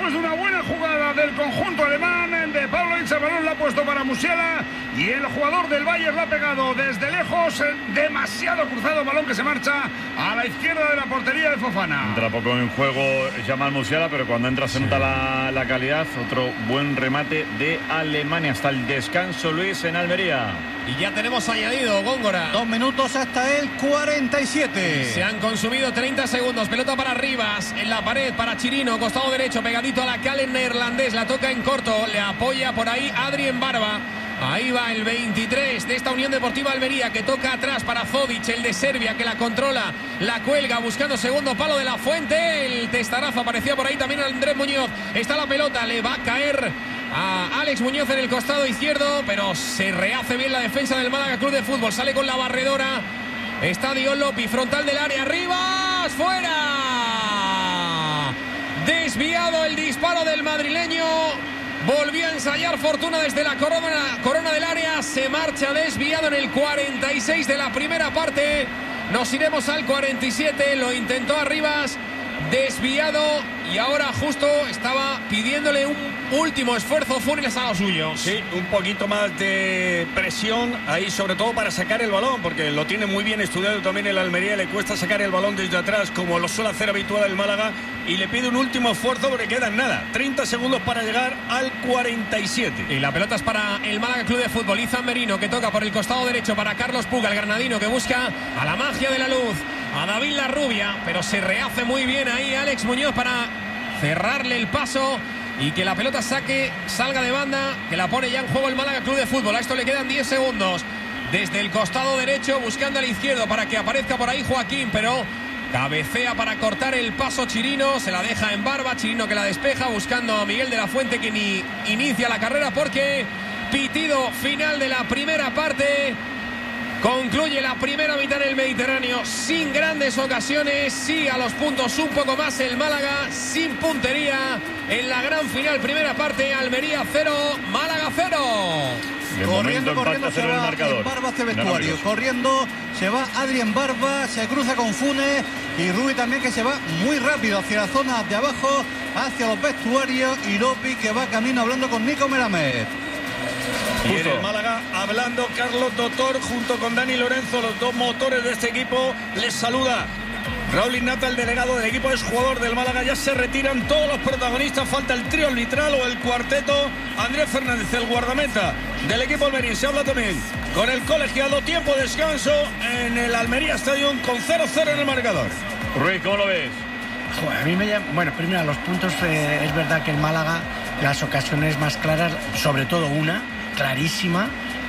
después de una buena jugada del conjunto alemán de Pavlovic, el balón lo ha puesto para Musiala y el jugador del Bayern lo ha pegado desde lejos, demasiado cruzado, balón que se marcha a la izquierda de la portería de Fofana. Entra poco en juego Jamal Musiala, pero cuando entra se nota la calidad. Otro buen remate de Alemania. Hasta el descanso, Luis, en Almería. Y ya tenemos añadido, Góngora. 2 minutos hasta el 47. Se han consumido 30 segundos. Pelota para Rivas, en la pared para Chirino, costado derecho, pegadito a la cal en neerlandés. La toca en corto, le apoya por ahí Adrien Barba. Ahí va el 23 de esta Unión Deportiva Almería, que toca atrás para Zodic, el de Serbia, que la controla, la cuelga, buscando segundo palo de la Fuente. El testarazo aparecía por ahí también Andrés Muñoz. Está la pelota, le va a caer a Alex Muñoz en el costado izquierdo, pero se rehace bien la defensa del Málaga Club de Fútbol. Sale con la barredora. Está Dion Lopi, frontal del área. Rivas, fuera. Desviado el disparo del madrileño. Volvió a ensayar Fortuna desde la corona del área. Se marcha desviado en el 46 de la primera parte. Nos iremos al 47. Lo intentó a Rivas. Desviado. Y ahora justo estaba pidiéndole un último esfuerzo Funes a lo suyo. Sí, un poquito más de presión ahí, sobre todo para sacar el balón, porque lo tiene muy bien estudiado también el Almería. Le cuesta sacar el balón desde atrás, como lo suele hacer habitual el Málaga, y le pide un último esfuerzo porque quedan nada, 30 segundos para llegar al 47. Y la pelota es para el Málaga Club de Fútbol. Izan Merino, que toca por el costado derecho para Carlos Puga, el granadino, que busca a la magia de la luz, a David Larrubia, pero se rehace muy bien ahí Alex Muñoz para cerrarle el paso y que la pelota salga de banda, que la pone ya en juego el Málaga Club de Fútbol. A esto le quedan 10 segundos. Desde el costado derecho, buscando al izquierdo para que aparezca por ahí Joaquín, pero cabecea para cortar el paso Chirino, se la deja en Barba, Chirino que la despeja, buscando a Miguel de la Fuente, que ni inicia la carrera, porque pitido final de la primera parte. Concluye la primera mitad en el Mediterráneo sin grandes ocasiones, sí a los puntos un poco más el Málaga, sin puntería en la gran final. Primera parte, Almería 0, Málaga 0. Corriendo se va Adrien Barba hacia el vestuario. Corriendo se va Adrien Barba, se cruza con Funes y Rubí también, que se va muy rápido hacia la zona de abajo, hacia los vestuarios, y Lopi, que va camino hablando con Nico Melamed. Y en el Málaga, hablando Carlos Doctor junto con Dani Lorenzo, los dos motores de este equipo. Les saluda Raúl Ignata, el delegado del equipo, es jugador del Málaga. Ya se retiran todos los protagonistas, falta el trío arbitral o el cuarteto. Andrés Fernández, el guardameta del equipo almeriense. Se habla también con el colegiado. Tiempo de descanso en el Almería Stadium con 0-0 en el marcador. Ruiz, ¿cómo lo ves? Joder, a mí me llama... Bueno, primero, los puntos, es verdad que el Málaga, las ocasiones más claras, sobre todo una clarísima,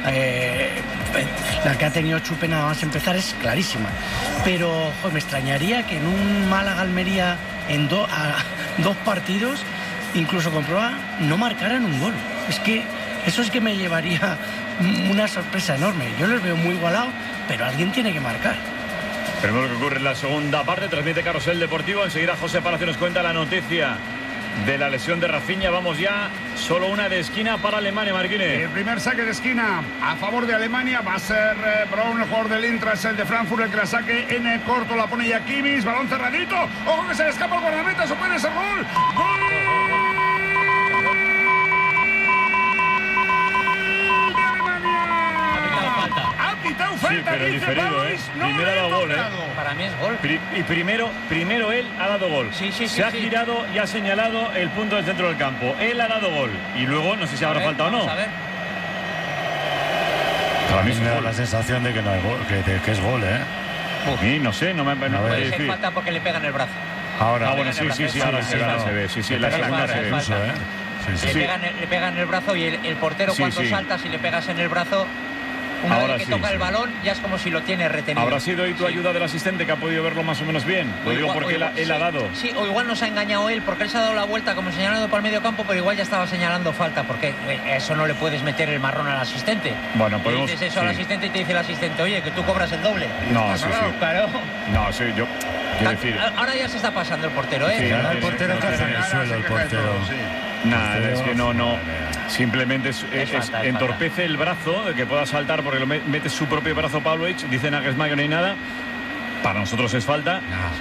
la que ha tenido Chupe nada más empezar, es clarísima, pero me extrañaría que en un Málaga-Almería en dos partidos, incluso con prueba, no marcaran un gol. Es que eso es que me llevaría una sorpresa enorme. Yo los veo muy igualados, pero alguien tiene que marcar. Primero lo que ocurre en la segunda parte, transmite Carrusel Deportivo. Enseguida José Palacio nos cuenta la noticia de la lesión de Rafinha. Vamos ya, solo una de esquina para Alemania, Marquines. El primer saque de esquina a favor de Alemania va a ser Braun, el jugador del Eintracht, el de Frankfurt, el que la saque en el corto, la pone ya Kimmich, balón cerradito, ojo que se le escapa el guardameta, eso puede ser gol. ¡Gol! Sí, pero diferido, ¿eh? Primero ha dado gol, ¿eh? Para mí es gol. Y primero él ha dado gol. Sí, se ha girado y ha señalado el punto del centro del campo. Él ha dado gol. Y luego, no sé si habrá falta o no. A ver. Para mí me da la sensación de que no es gol, que es gol, ¿eh? Sí, no sé, no puede Puede ser decir. falta porque le pegan el brazo. Ahora, bueno, sí, ahora se ve. Sí, en la segunda se ve. Incluso, ¿eh? Le pegan el brazo y el portero cuando salta, si le pegas en el brazo, una ahora vez que toca el balón, ya es como si lo tiene retenido. ¿Habrá sido ahí tu ayuda del asistente, que ha podido verlo más o menos bien? Lo digo porque él ha dado. Sí, o igual nos ha engañado él, porque él se ha dado la vuelta como señalando para el medio campo, pero igual ya estaba señalando falta, porque eso no le puedes meter el marrón al asistente. Bueno, podemos... Le dices eso al asistente y te dice el asistente, oye, que tú cobras el doble. No, sí. Claro. No, sí, yo... Quiero decir... Ahora ya se está pasando el portero, ¿eh? Sí, el portero que hace en el suelo, el portero. Nada, es que no. Simplemente entorpece el brazo, de que pueda saltar porque lo mete su propio brazo Pavlovic. Dice Nagelsmann que no hay nada. Para nosotros es falta.